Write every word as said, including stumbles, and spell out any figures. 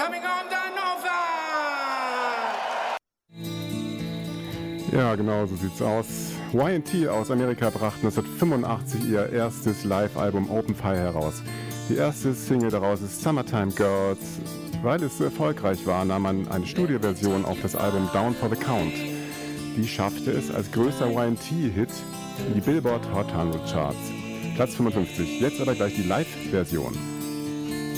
coming on the Nova! Ja, genau, so sieht's aus. Y and T aus Amerika brachten neunzehnhundertfünfundachtzig ihr erstes Live-Album Open Fire heraus. Die erste Single daraus ist Summertime Girls. Weil es so erfolgreich war, nahm man eine Studioversion auf das Album Down for the Count. Die schaffte es als größter Y and T-Hit in die Billboard Hot hundert Charts. Platz fünfundfünfzig. Jetzt aber gleich die Live-Version.